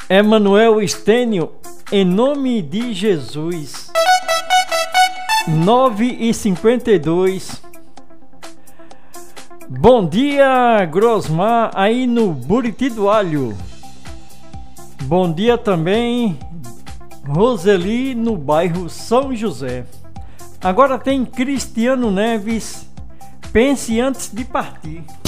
Emanuel Estênio, em nome de Jesus. 9h52. Bom dia, Grosmar, aí no Buriti do Alho. Bom dia também, Roseli, no bairro São José. Agora tem Cristiano Neves, pense antes de partir.